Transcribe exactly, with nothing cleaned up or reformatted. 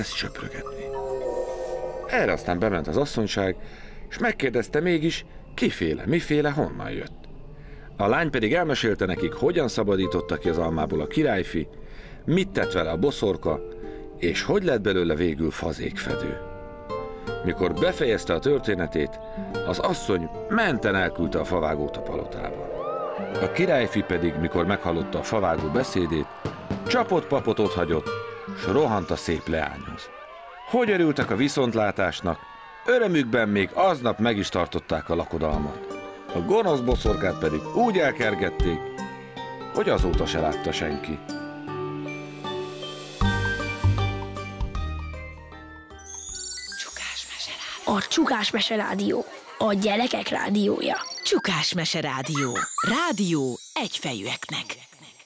ezt söprögetni. Erre aztán bement az asszonyság, és megkérdezte mégis, kiféle, miféle, honnan jött. A lány pedig elmesélte nekik, hogyan szabadította ki az almából a királyfi, mit tett vele a boszorka, és hogy lett belőle végül fazékfedő. Mikor befejezte a történetét, az asszony menten elküldte a favágót a palotába. A királyfi pedig, mikor meghallotta a favágó beszédét, csapott-papot otthagyott, s rohant a szép leányhoz. Hogy örültek a viszontlátásnak, örömükben még aznap meg is tartották a lakodalmat. A gonosz boszorkát pedig úgy elkergették, hogy azóta se látta senki. A Csukás Mese Rádió, a gyerekek rádiója. Csukás Mese Rádió. Rádió egyfejűeknek.